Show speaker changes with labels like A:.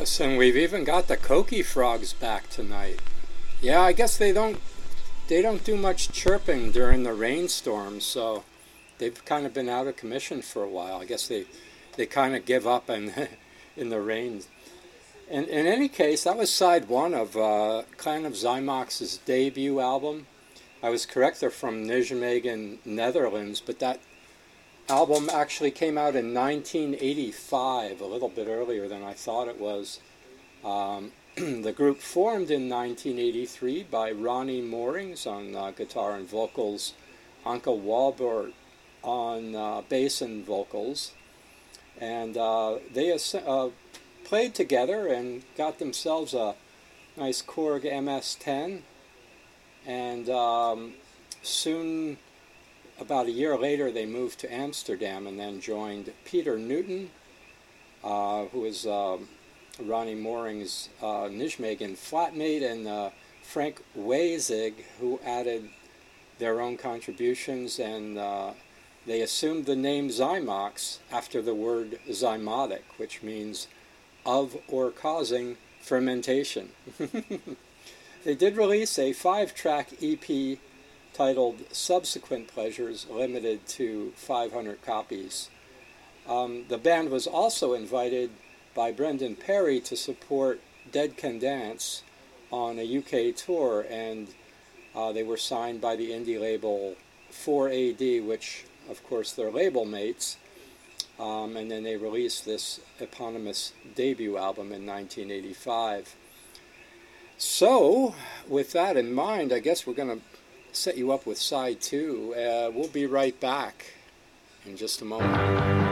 A: Yes, and we've even got the Coqui frogs back tonight. Yeah, I guess they don't do much chirping during the rainstorms, so they've kind of been out of commission for a while. I guess they kind of give up in in the rain. And in any case, that was side one of Clan of Zymox's debut album. I was correct, they're from Nijmegen, Netherlands, but that album actually came out in 1985, a little bit earlier than I thought it was. The group formed in 1983 by Ronnie Moorings on guitar and vocals, Anke Walbert on bass and vocals, and they played together and got themselves a nice Korg MS-10, and soon, about a year later, they moved to Amsterdam and then joined Peter Newton, who is Ronnie Mooring's Nijmegen flatmate, and Frank Weizig, who added their own contributions, and they assumed the name Zymox after the word zymotic, which means of or causing fermentation. They did release a 5-track EP titled Subsequent Pleasures, limited to 500 copies. The band was also invited by Brendan Perry to support Dead Can Dance on a UK tour, and they were signed by the indie label 4AD, which of course they're label mates, and then they released this eponymous debut album in 1985. So, with that in mind, I guess we're going to set you up with side two. We'll be right back in just a moment.